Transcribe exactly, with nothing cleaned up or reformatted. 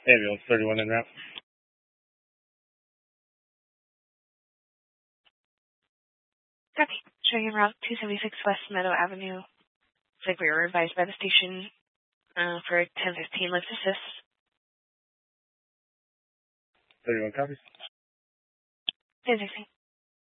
Ambulance thirty-one en route. Copy. Showing en route two seventy-six West Meadow Avenue. Looks like we were advised by the station uh, for ten fifteen lift assist. thirty-one copies. ten sixteen.